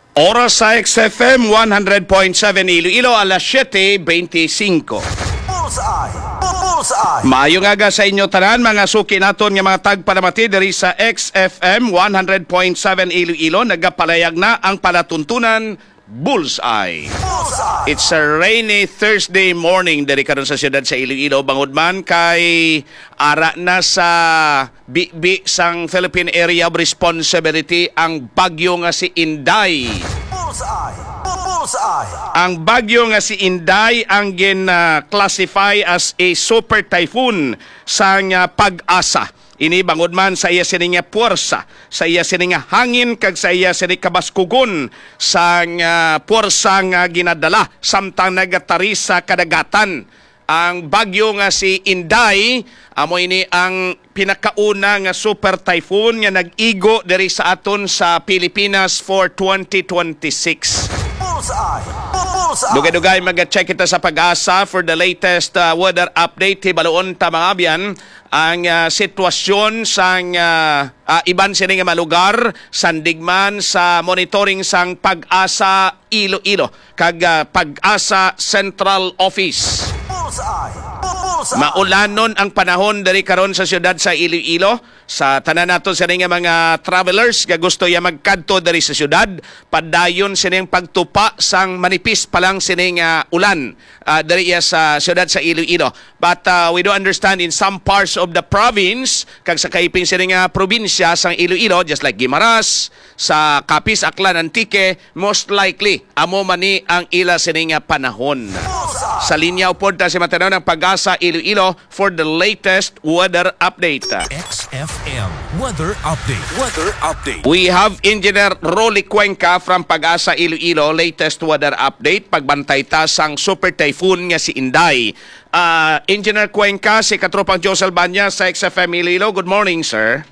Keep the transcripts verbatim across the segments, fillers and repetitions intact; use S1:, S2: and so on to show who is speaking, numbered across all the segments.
S1: Oras sa X F M one hundred point seven Iloilo, alas siyete twenty-five.
S2: Bullseye! Bullseye!
S1: Maayong aga sa inyo tanan, mga suki naton nga mga tagpalamati diri sa X F M one hundred point seven Iloilo. Nagapalayag na ang palatuntunan Bullseye.
S2: Bullseye!
S1: It's a rainy Thursday morning dari karon sa siyudad sa Iloilo. Bangod man kay ara na sa bi-bi sang Philippine Area of Responsibility ang bagyo nga si Inday.
S2: Bullseye! Bullseye!
S1: Ang bagyo nga si Inday ang gin-classify as a super typhoon sang uh, pag-asa. Ini bangod man sa iya sini nga puwersa, sa iya sini nga hangin, kag sa iya sini kabaskugon sa uh, puwersa nga ginadala samtang nagatari sa kadagatan. Ang bagyo nga si Inday, amo ini ang pinakauna nga super typhoon nga nag-igo diri sa aton sa Pilipinas for twenty twenty-six.
S2: Bullseye! Bullseye!
S1: Dugay-dugay mag-check kita sa pag-asa for the latest uh, weather update. Hibaloon ta mga abyan ang uh, sitwasyon sa uh, uh, iban sini nga malugar sandigman sa monitoring sang Pag-asa Iloilo kag uh, Pag-asa Central Office.
S2: Bullseye! Bullseye!
S1: Maulanon ang panahon dari karon sa siyudad sa Iloilo. Sa tanan nato sini nga mga travelers nga gusto ya magkadto dari sa siyudad, padayon sining pagtupa sang manipis pa lang sining uh, ulan uh, dari ya sa siyudad sa Iloilo. But uh, we do understand in some parts of the province kag sa kaiping sining nga probinsya sang Iloilo, just like Guimaras, sa Capiz, Aklan, Antique, most likely amo mani ang ila sining nga panahon. Sa linya upod ta si matanaw ng Pag-asa Iloilo for the latest weather update.
S3: X F M Weather Update. Weather Update.
S1: We have Engineer Rolly Cuenca from Pag-asa Iloilo, latest weather update. Pagbantay ta sang super typhoon nga si Inday. Uh, Engineer Cuenca, si Katropang Joe Salbanya sa X F M Iloilo. Good morning, sir.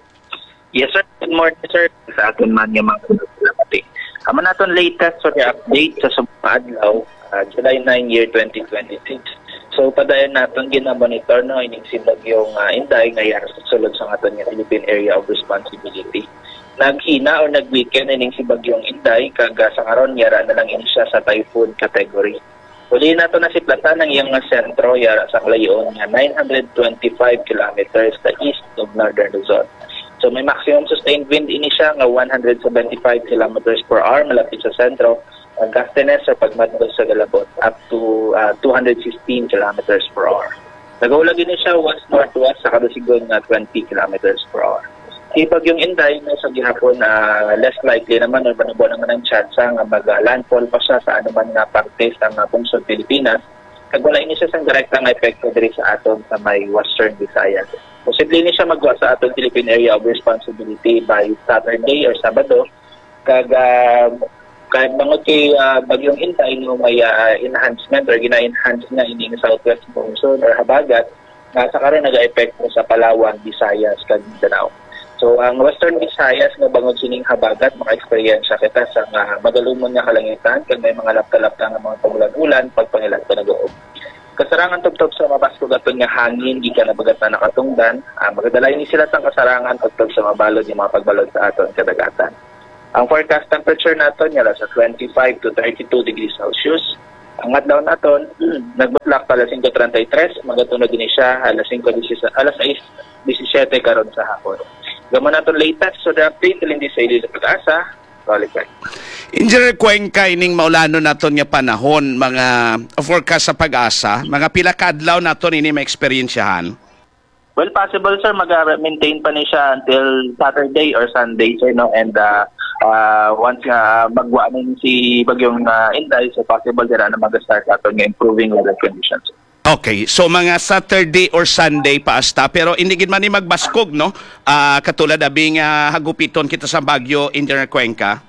S4: Yes, sir. Good morning, sir. Sa aton man yung mga kunapati. Kama naton latest weather update sa subang adlaw, uh, July ninth, year twenty twenty-six. So, padayon natin ginamonitor no, ining si bagyong uh, Inday ngayar sa sulod sa aton nga Philippine Area of Responsibility. Naghina o nag-weekend ining si bagyong Inday, kag sa karon yara na lang ini siya sa typhoon category. Uli nato na si platan ng iyang sentro yara sa kalayon nga nine hundred twenty-five kilometers sa east of Northern Luzon. So, may maximum sustained wind ini siya nga one hundred seventy-five kilometers per hour malapit sa sentro. Ang gustiness sa pagmadlo sa galabot up to uh, two hundred fifteen kilometers per hour. Nagaulag din siya west northwest sa kadasigon na twenty kilometers per hour. Ipag yung Inday na sa gihapon uh, less likely naman or banabo naman ang chance nga mag-landfall pa siya sa anuman nga parte sa nga pungsod Pilipinas. Kag wala ini siya sang direktang epekto diri sa aton sa may Western Visayas. Posible ni siya magwa sa aton Philippine Area of Responsibility by Saturday or Sabado. Kag uh, kahit bangod kay uh, bagyong Inday no may uh, enhancement or gina-enhance na ining southwest monsoon or habagat na sa karon naga-epekto sa Palawan, Visayas, kag Mindanao. So ang Western Visayas nga bangod sining habagat maka-experience kita sa uh, magalumon nga kalangitan kag may mga lapta-lapta nga mga pamulan-ulan pagpangilan pa nag-uog. Kasarangan tubtob sa mabasko gaton nga hangin gikan na bagat na nakatungdan, uh, magadalay ni sila sang kasarangan tubtob sa mabalod yung mga pagbalod sa aton kadagatan. Ang forecast temperature naton yala sa twenty-five to thirty-two degrees Celsius. Ang adlaw naton nagbutlak pa alas five thirty-three, magatunod din siya alas five alas six seventeen karon sa hapon. Gaman naton latest so the update din sa Iloilo sa Pag-asa. Balikan.
S1: Engineer Cuenca, ining maulano naton nga panahon, mga forecast sa Pag-asa, mga pila ka adlaw naton ini ma-experiensyahan.
S4: Well, possible, sir, mag-maintain pa ni siya until Saturday or Sunday, sir, no? And uh, uh, once nga uh, magwa na si bagyong uh, Inday, so possible dira na mag-start ato nga improving weather conditions.
S1: Okay, so mga Saturday or Sunday pa asta, pero hindi gid man ni magbaskog, no? Uh, katulad abing uh, hagupiton kita sa Bagyo, Engineer Cuenca.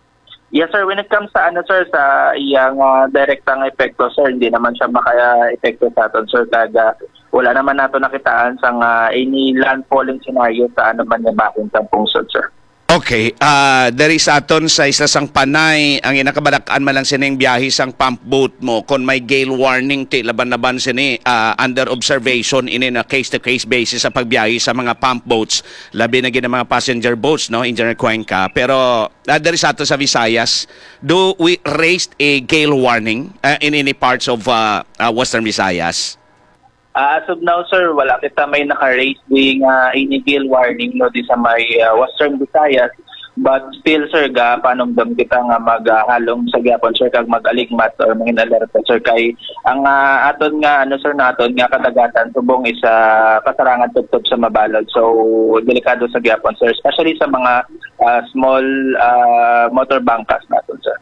S4: Yes, sir. When it comes sa ano, sir, sa iyang uh, direktang epekto, sir, hindi naman siya makaya-epekto sa aton, sir. Kaga wala naman nato nakitaan sa uh, any landfalling scenario sa ano man nga bakong sa pungsod, sir.
S1: Okay, uh, dari sa aton sa isa sang panay, ang inakabalakaan man lang sining biyahe sang pump boat mo, kung may gale warning ti laban-laban sini uh, under observation in a case-to-case basis sa pagbiyahe sa mga pump boats, labi na gina mga passenger boats, no, Engineer Cuenca. Pero uh, dari sa ato sa Visayas, do we raised a gale warning uh, in any parts of uh, uh, Western Visayas?
S4: Uh, as of now, sir, wala kita may naka-raise ding uh, any gale warning no di sa may uh, Western Visayas. But still, sir, ga panumdam kita nga maghalong sa gyapon, sir, kag mag-aligmat or manginalerte, sir, kay ang uh, aton nga ano, sir, naton nga kadagatan subong isa kasarangan tubtob sa mabalod. So delikado sa gyapon, sir, especially sa mga uh, small uh, motor bangkas naton, sir.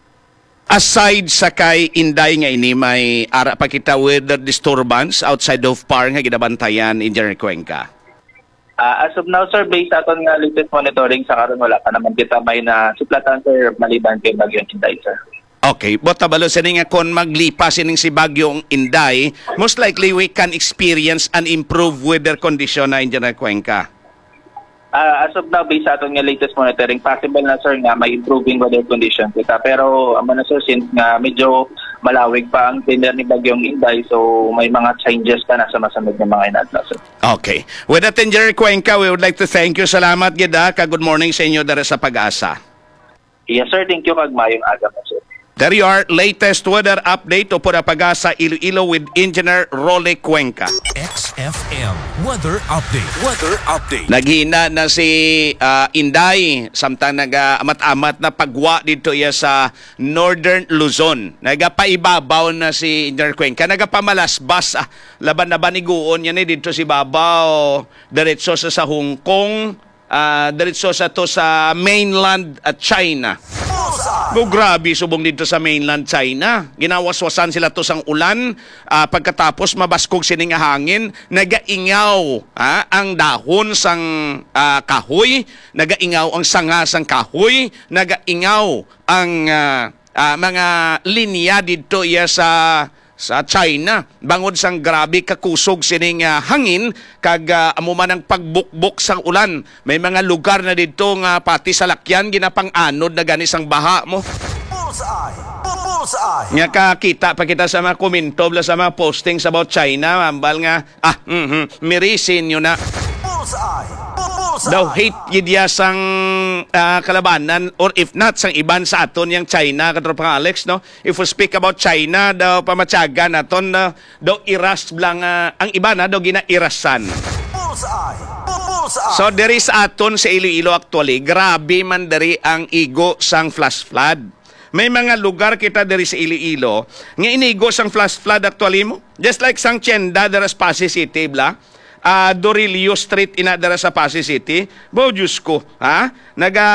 S1: Aside sa kay Inday nga ini, may ara pa kita weather disturbance outside of Par nga ginabantayan, Engineer Cuenca?
S4: Uh, as of now, sir, based aton nga latest monitoring, sa karon wala pa naman kita may na suplatan, sir, maliban kay Bagyong Inday, sir.
S1: Okay, but tabalo sa nga kung maglipas sining si Bagyong Inday, most likely we can experience an improved weather condition na, Engineer Cuenca.
S4: Uh, as of now, based sa aton nga latest monitoring, possible na, sir, nga may improving weather condition kita. Pero amo na, sir, since nga medyo malawig pa ang tender ni Bagyong Inday, so may mga changes pa na sa masamig ng mga inadla, sir.
S1: Okay. With that, Engineer Cuenca, we would like to thank you. Salamat, Gida. Ka good morning sa inyo dara sa Pag-asa.
S4: Yes, sir. Thank you. Magmayong aga po, sir.
S1: There you are, latest weather update o pura Pag-asa Iloilo with Engineer Rolly Cuenca.
S3: X F M Weather Update. Weather Update.
S1: Naghina na si uh, Inday samtang nag-amat-amat na pagwa dito iya sa Northern Luzon. Nagapaibabaw na si Engineer Cuenca. Nagapamalasbas. Ah, laban na baniguon yan eh dito si Babaw. Diretso sa sa Hong Kong. Uh, diretso sa to sa mainland at China. Oh, grabe, subong dito sa mainland China. Ginawaswasan sila to sang ulan. Uh, pagkatapos, mabaskog sining hangin. Nagaingaw ha, ang dahon sang uh, kahoy. Nagaingaw ang sanga sang kahoy. Nagaingaw ang uh, uh, mga linya dito iya sa sa China. Bangod sang grabe kakusog sining uh, hangin kag uh, amo man ang pagbukbok sang ulan. May mga lugar na dito nga pati sa lakyan ginapang-anod na gani sang baha mo.
S2: Bullseye! Bullseye!
S1: Nga kakita pa kita sa mga komento sa mga postings about China. Ambal nga, ah, mm-hmm, mirisin nyo na.
S2: Bullseye! Bullseye!
S1: Daw hate gidya sang uh, kalabanan or if not sang iban sa aton yang China katropang Alex, no, if we speak about China daw pamatsaga naton uh, daw iras lang uh, ang iba na daw ginairasan.
S2: Bullseye! Bullseye!
S1: So there is aton sa Iloilo actually grabe man dari ang igo sang flash flood. May mga lugar kita dari sa Iloilo nga inigo sang flash flood actually mo, just like sang Tienda dari sa Pasay City bla. Uh, Dorilio Street inadara sa Pasay City. Bo, Diyos ko, ha? Naga,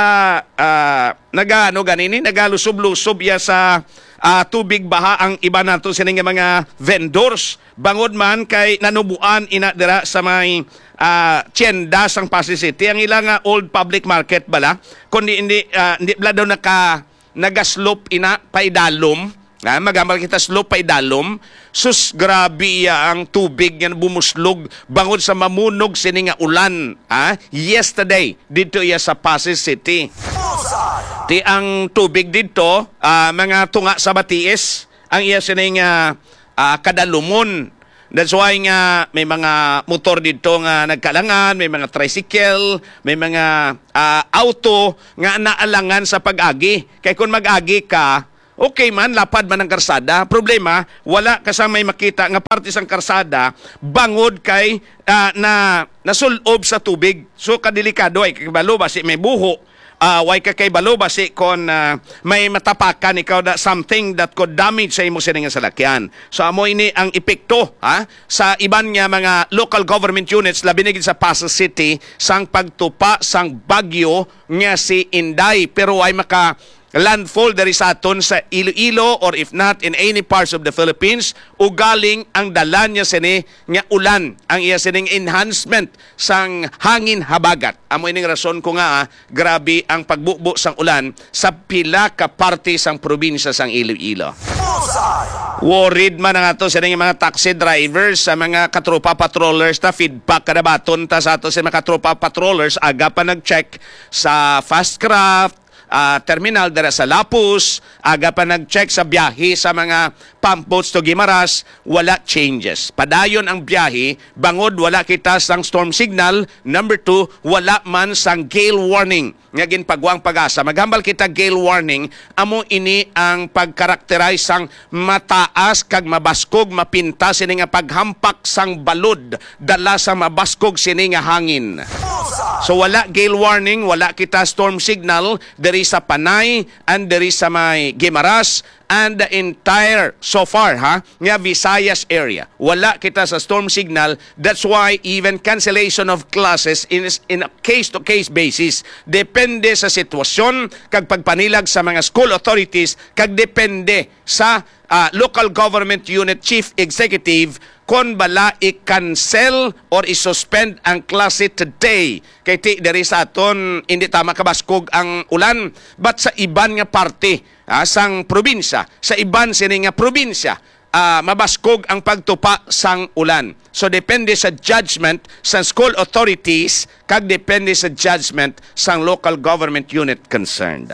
S1: uh, naga, ano ganini? Nagalusob-lusob ya sa uh, tubig baha ang iba nato sining mga vendors. Bangod man kay nanubuan inadara sa may uh, tienda sang Pasay City. Ang ilang uh, old public market bala. Kundi hindi, uh, hindi bala daw naka, nagaslope ina paidalom. Ha, magamal kita slope pa idalom. Sus, grabe ya ang tubig yan bumuslog bangod sa mamunog sininga ulan. Ha? Yesterday, dito ya sa Pasay City.
S2: Bullseye!
S1: Ti ang tubig dito, uh, mga tunga sa Batiis, ang iya sininga uh, kadalumon. That's why nga may mga motor dito nga nagkalangan, may mga tricycle, may mga uh, auto nga naalangan sa pag-agi. Kaya kung mag-agi ka, okay man, lapad man ang karsada. Problema, wala kasamay makita nga parte sang karsada bangod kay uh, na nasulob sa tubig. So kadelikado ay kabalo basi may buho. Uh, way ka kay balo basi kon uh, may matapakan ikaw da something that could damage sa imo sining salakyan. So amo ini ang epekto ha sa iban nga mga local government units labi na gid sa Pasay City sang pagtupa sang bagyo nga si Inday, pero ay maka landfall dari sa aton sa Iloilo or if not in any parts of the Philippines, ugaling ang dalan niya sini nga ulan ang iya sining enhancement sang hangin habagat. Amo ining rason ko nga ah, grabe ang pagbubo sang ulan sa pila ka parte sang probinsya sang Iloilo.
S2: Bullseye!
S1: Worried man ang ato sa mga taxi drivers, sa mga katropa patrollers na feedback kada baton ta sa ato sa mga katropa patrollers aga pa nag-check sa Fastcraft, ah, terminal dara sa Lapus, aga pa nag-check sa biyahe sa mga pump boats to Guimaras, wala changes. Padayon ang biyahe, bangod wala kita sang storm signal. Number two, wala man sang gale warning. Nga ginpagwang pag-asa. Maghambal kita gale warning, amo ini ang pagkarakterize sang mataas kag mabaskog, mapinta sini nga paghampak sang balod, dala sa mabaskog sini nga hangin. So wala gale warning, wala kita storm signal, diri sa Panay and diri sa may Guimaras and the entire so far ha nga Visayas area. Wala kita sa storm signal. That's why even cancellation of classes in in a case to case basis depende sa sitwasyon kag pagpanilag sa mga school authorities kag depende sa uh, local government unit chief executive kon bala i-cancel or i-suspend ang klase today. Kay ti diri sa aton hindi tama kabaskog ang ulan, but sa iban nga parte ah, sang probinsya, sa iban sini nga probinsya, ah, mabaskog ang pagtupa sang ulan. So depende sa judgment sa school authorities kag depende sa judgment sang local government unit concerned.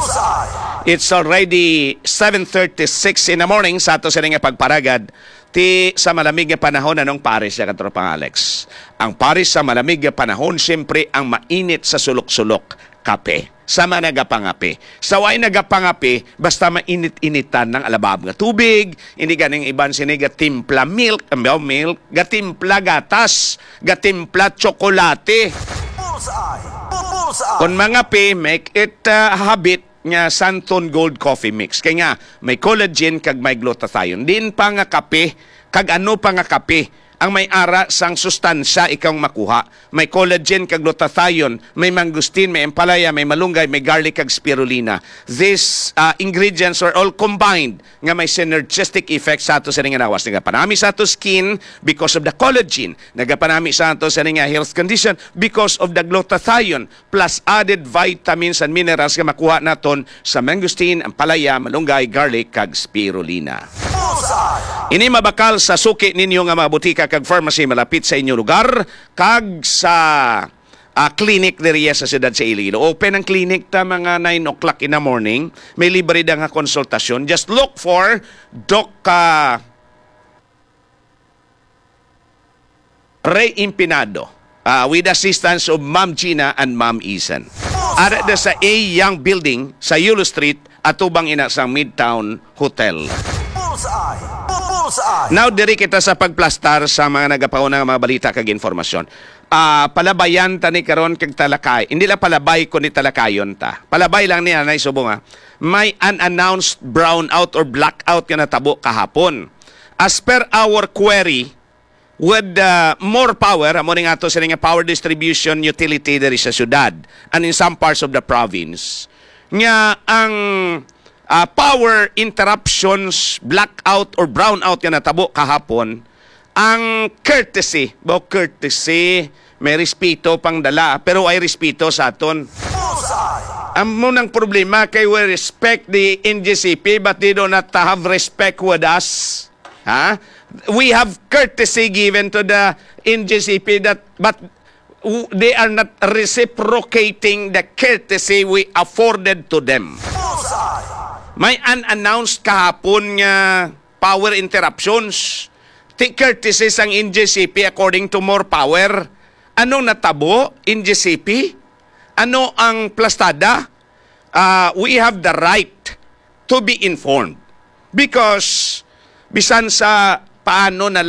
S1: It's already seven thirty-six in the morning sa ato sini nga pagparagad. Ti sa malamig nga panahon anong pares ya katropang Alex. Ang pares sa malamig nga panahon siyempre ang mainit sa sulok-sulok, kape. Sama nagapangapi. Sa way nagapangapi, basta mainit-initan ng alabab nga tubig, hindi ganing iban sini gatimpla milk, ambaw milk, gatimpla gatas, gatimpla tsokolate.
S2: Bullseye. Bullseye.
S1: Kung mga pi, make it uh, habit nga Santon Gold Coffee Mix. Kaya nga, may collagen kag may glutathione. Din pa nga kape, kag ano pa nga kape, ang may ara sang sustansya ikaw makuha. May collagen kag glutathione, may mangustin, may empalaya, may malunggay, may garlic kag spirulina. These uh, ingredients are all combined nga may synergistic effect sa ato sa nga nawas. Nagapanami sa ato skin because of the collagen. Nagapanami sa ato sa nga health condition because of the glutathione plus added vitamins and minerals nga makuha naton sa mangustin, empalaya, malunggay, garlic kag spirulina. Ini mabakal sa suki ninyo nga mga butika kag pharmacy malapit sa inyong lugar kag sa uh, clinic diri sa siyudad sa Iloilo. Open ang clinic ta mga nine o'clock in the morning. May libre da nga konsultasyon. Just look for Doc uh, Ray Impinado uh, with assistance of Ma'am Gina and Ma'am Isan. Ara da sa A Young Building sa Yulo Street atubang ina sa Midtown Hotel.
S2: Bullseye. Bullseye.
S1: Now, diri kita sa pagplastar sa mga nagapauna nga mga balita kag informasyon. Ah, palabayan ta ni karon kag talakay. Hindi lang palabay kundi talakayon ta. Palabay lang niya na isubo nga. May unannounced brownout or blackout nga natabo kahapon. As per our query, with uh, more power, amo ning ato sa nga power distribution utility diri sa syudad and in some parts of the province, nga ang Uh, power interruptions, blackout or brownout nga natabo kahapon, ang courtesy, bo courtesy, may respeto pang dala, pero ay respeto sa aton. Ang munang problema kay we respect the N G C P but they do not have respect with us. Ha? We have courtesy given to the N G C P that but they are not reciprocating the courtesy we afforded to them. May unannounced kahapon nga power interruptions. Ti courtesy ang N G C P according to more power. Anong natabo, N G C P? Ano ang plastada? Uh, we have the right to be informed. Because bisan sa paano na